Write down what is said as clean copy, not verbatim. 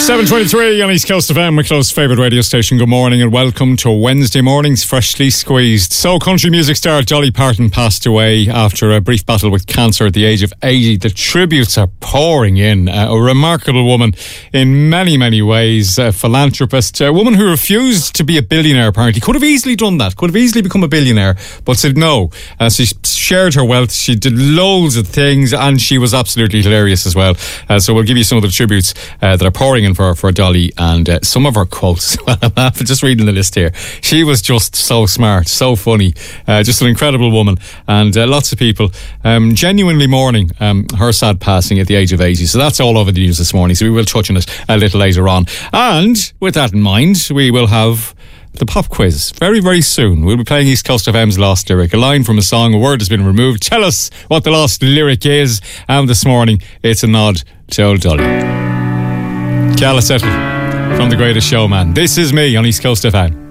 7:23 on East Coast FM, Wicklow's favourite radio station. Good morning and welcome to Wednesday morning's Freshly Squeezed. So, country music star Dolly Parton passed away after a brief battle with cancer at the age of 80. The tributes are pouring in. A remarkable woman in many, many ways. A philanthropist. A woman who refused to be a billionaire, apparently. Could have easily done that. Could have easily become a billionaire, but said no. She shared her wealth. She did loads of things and she was absolutely hilarious as well. So we'll give you some of the tributes that are pouring in for Dolly and some of her quotes. I'm just reading the list here. She was just so smart, so funny, just an incredible woman, and lots of people genuinely mourning her sad passing at the age of 80. So that's all over the news this morning, so we will touch on it a little later on. And with that in mind, we will have the pop quiz very, very soon. We'll be playing East Coast FM's Lost Lyric. A line from a song, a word has been removed. Tell us what the lost lyric is. And this morning, it's a nod to old Dolly. Calla Settle from The Greatest Showman. This is me on East Coast FM.